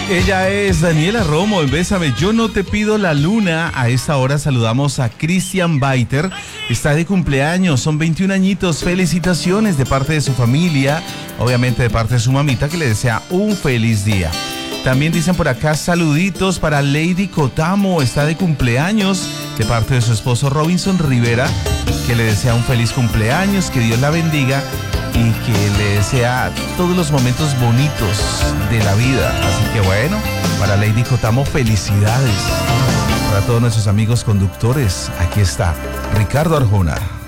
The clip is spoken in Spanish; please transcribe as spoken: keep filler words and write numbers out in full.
Ella es Daniela Romo en Bésame, yo no te pido la luna. A esta hora saludamos a Cristian Baiter. Está de cumpleaños, son veintiún añitos. Felicitaciones de parte de su familia, obviamente de parte de su mamita, que le desea un feliz día. También dicen por acá saluditos para Lady Cotamo, está de cumpleaños, de parte de su esposo Robinson Rivera, que le desea un feliz cumpleaños, que Dios la bendiga y que le desea todos los momentos bonitos de la vida. Así que bueno, para Lady Cotamo, felicidades. Para todos nuestros amigos conductores, aquí está Ricardo Arjona.